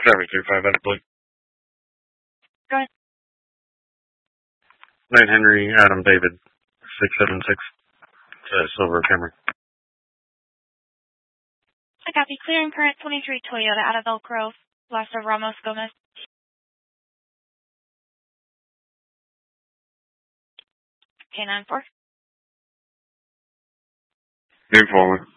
Traffic 35 out of Blake. Go ahead. 9 Henry, Adam David, 676, Silver Camry. I copy. Clearing current 23 Toyota out of Elk Grove. Last of Ramos Gomez. K94. Name following.